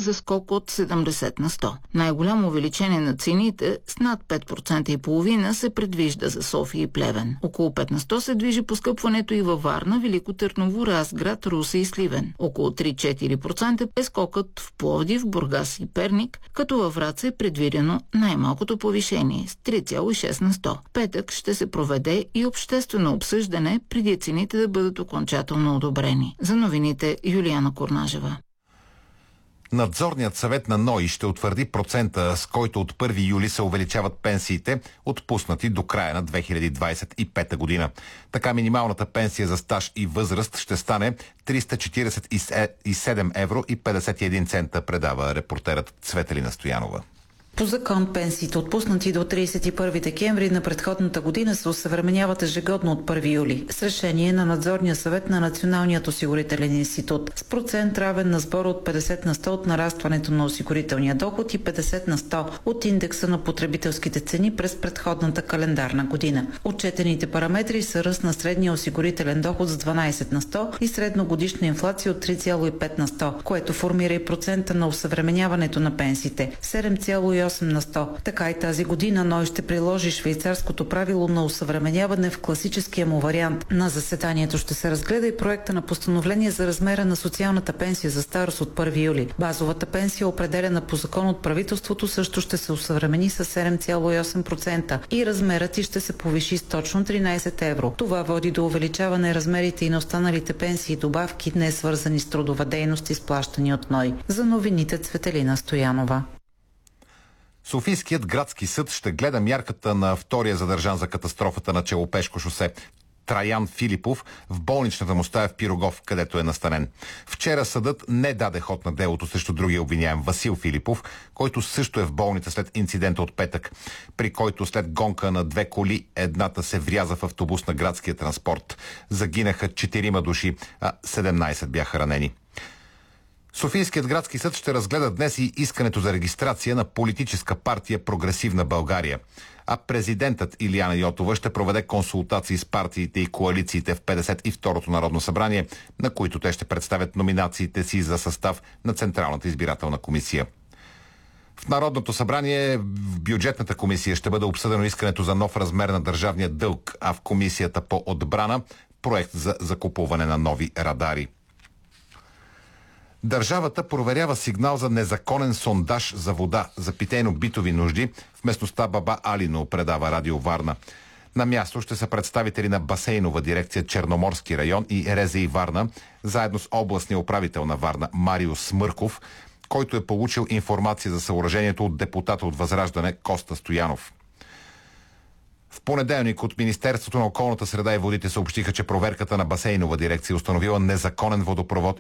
за скок от 70 на 100. Най-голямо увеличение на цените с над 5% и половина се предвижда за София и Плевен. Около 5 на 100 се движи поскъпването и във Варна, Велико Търново, Разград, Русе и Сливен. Около 3-4% е скокът в Пловдив, Бургас и Перник, като във Враца е предвидено най-малкото повишение с 3,6 на 100. Петък ще се проведе и обществено обсъждане преди цените да бъдат окончателно одобрени. За новините Юлиана Курнажева. Надзорният съвет на НОИ ще утвърди процента, с който от 1 юли се увеличават пенсиите, отпуснати до края на 2025 година. Така минималната пенсия за стаж и възраст ще стане 347 евро и 51 цента, предава репортерът Цветелина Стоянова. По закон пенсиите, отпуснати до 31 декември на предходната година, се осъвременяват ежегодно от 1 юли с решение на Надзорния съвет на Националният осигурителен институт с процент равен на сбора от 50 на 100 от нарастването на осигурителния доход и 50 на 100 от индекса на потребителските цени през предходната календарна година. Отчетените параметри са ръст на средния осигурителен доход с 12 на 100 и средногодишна инфлация от 3,5 на 100, което формира и процента на осъвременяването на пенсиите 7,8 на 100. Така и тази година НОИ ще приложи швейцарското правило на осъвременяване в класическия му вариант. На заседанието ще се разгледа и проекта на постановление за размера на социалната пенсия за старост от 1 юли. Базовата пенсия, определена по закон от правителството, също ще се осъвремени с 7,8% и размерът й ще се повиши с точно 13 евро. Това води до увеличаване размерите и на останалите пенсии и добавки, не свързани с трудова дейност, изплащани от НОИ. За новините Цветелина Стоянова. Софийският градски съд ще гледа мярката на втория задържан за катастрофата на Челопешко шосе Траян Филипов в болничната му стая в Пирогов, където е настанен. Вчера съдът не даде ход на делото срещу другия обвиняем Васил Филипов, който също е в болница след инцидента от петък, при който след гонка на 2 коли едната се вряза в автобус на градския транспорт. Загинаха 4 души, а 17 бяха ранени. Софийският градски съд ще разгледа днес и искането за регистрация на политическа партия Прогресивна България. А президентът Илияна Йотова ще проведе консултации с партиите и коалициите в 52-то Народно събрание, на които те ще представят номинациите си за състав на Централната избирателна комисия. В Народното събрание в бюджетната комисия ще бъде обсъдено искането за нов размер на държавния дълг, а в комисията по отбрана проект за закупуване на нови радари. Държавата проверява сигнал за незаконен сондаж за вода за питейно-битови нужди в местността Баба Алино, предава Радио Варна. На място ще са представители на Басейнова дирекция Черноморски район и РЗИ Варна, заедно с областния управител на Варна Марио Смърков, който е получил информация за съоръжението от депутата от Възраждане Коста Стоянов. В понеделник от Министерството на околната среда и водите съобщиха, че проверката на Басейнова дирекция установила незаконен водопровод